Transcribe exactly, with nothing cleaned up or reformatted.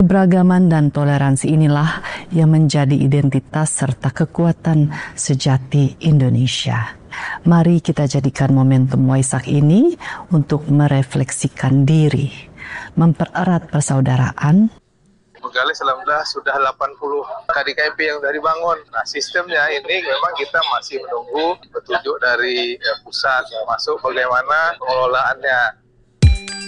Keberagaman dan toleransi inilah yang menjadi identitas serta kekuatan sejati Indonesia. Mari kita jadikan momentum Waisak ini untuk merefleksikan diri, mempererat persaudaraan. Megale alhamdulillah sudah delapan puluh K D K P yang sudah dibangun. Nah, sistemnya ini memang kita masih menunggu petunjuk dari ya, pusat, masuk bagaimana pengelolaannya.